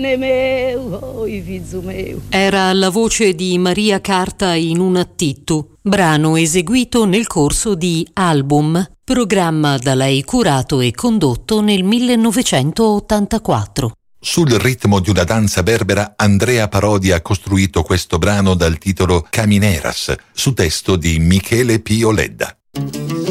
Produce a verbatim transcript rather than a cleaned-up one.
cane meu, oi figlio meu. Era la voce di Maria Carta in Un attittu, brano eseguito nel corso di Album, programma da lei curato e condotto nel millenovecentottantaquattro. Sul ritmo di una danza berbera, Andrea Parodi ha costruito questo brano dal titolo Camineras, su testo di Michele Pio Ledda.